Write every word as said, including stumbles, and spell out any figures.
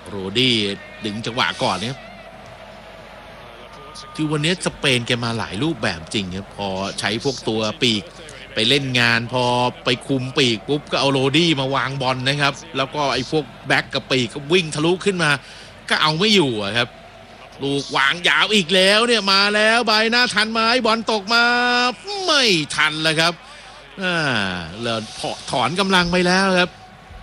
โรดี้ดึงจังหวะก่อนเนี่ยคือวันนี้สเปนแกมาหลายรูปแบบจริงครับพอใช้พวกตัวปีกไปเล่นงานพอไปคุมปีกปุ๊บก็เอาโรดี้มาวางบอลนะครับแล้วก็ไอ้พวกแบ็กกับปีกก็วิ่งทะลุขึ้นมาก็เอาไม่อยู่ครับลูกวางยาวอีกแล้วเนี่ยมาแล้วใบหน้าทันไหมบอลตกมาไม่ทันแล้วครับอ่าเลยถอนกำลังไปแล้วครับ